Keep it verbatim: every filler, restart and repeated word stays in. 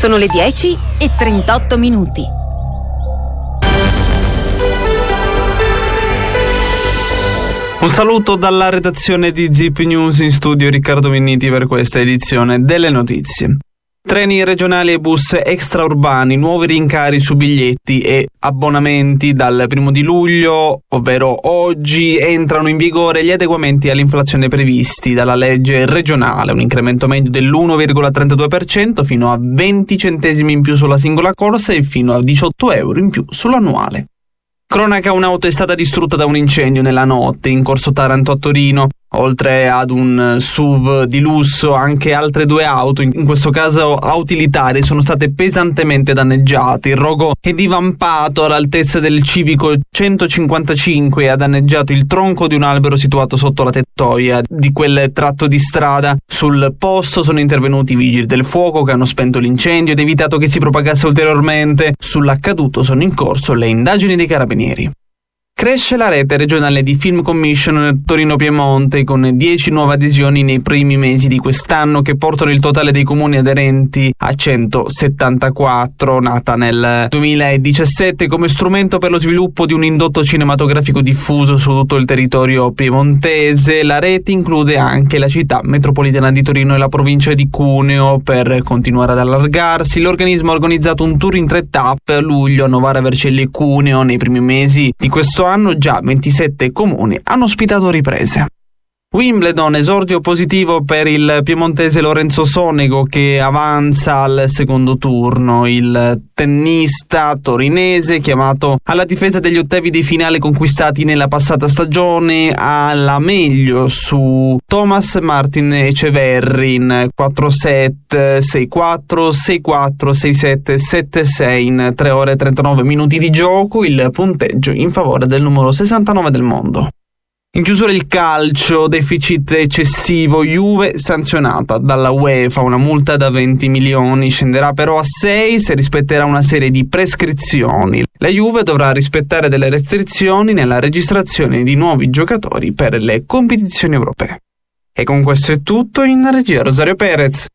Sono le dieci e trentotto minuti. Un saluto dalla redazione di Zip News, in studio Riccardo Minniti per questa edizione delle notizie. Treni regionali e bus extraurbani, nuovi rincari su biglietti e abbonamenti dal primo di luglio, ovvero oggi, entrano in vigore gli adeguamenti all'inflazione previsti dalla legge regionale, un incremento medio dell'uno virgola trentadue per cento fino a venti centesimi in più sulla singola corsa e fino a diciotto euro in più sull'annuale. Cronaca: un'auto è stata distrutta da un incendio nella notte in corso Taranto a Torino. Oltre ad un S U V di lusso, anche altre due auto, in questo caso utilitarie, sono state pesantemente danneggiate. Il rogo è divampato all'altezza del civico centocinquantacinque e ha danneggiato il tronco di un albero situato sotto la tettoia di quel tratto di strada. Sul posto sono intervenuti i vigili del fuoco che hanno spento l'incendio ed evitato che si propagasse ulteriormente. Sull'accaduto sono in corso le indagini dei carabinieri. Cresce la rete regionale di Film Commission Torino-Piemonte con dieci nuove adesioni nei primi mesi di quest'anno, che portano il totale dei comuni aderenti a centosettantaquattro. Nata nel duemiladiciassette come strumento per lo sviluppo di un indotto cinematografico diffuso su tutto il territorio piemontese, la rete include anche la città metropolitana di Torino e la provincia di Cuneo. Per continuare ad allargarsi, l'organismo ha organizzato un tour in tre tappe: a luglio, Novara, Vercelli e Cuneo. Nei primi mesi di questo anno già ventisette comuni hanno ospitato riprese. Wimbledon, esordio positivo per il piemontese Lorenzo Sonego, che avanza al secondo turno. Il tennista torinese, chiamato alla difesa degli ottavi di finale conquistati nella passata stagione, ha la meglio su Thomas Martin Eceverri in quattro set, sei quattro, sei quattro, sei sette, sette sei in tre ore e trentanove minuti di gioco, il punteggio in favore del numero sessantanove del mondo. In chiusura il calcio, deficit eccessivo, Juve sanzionata dalla UEFA, una multa da venti milioni, scenderà però a sei se rispetterà una serie di prescrizioni. La Juve dovrà rispettare delle restrizioni nella registrazione di nuovi giocatori per le competizioni europee. E con questo è tutto. In regia Rosario Perez.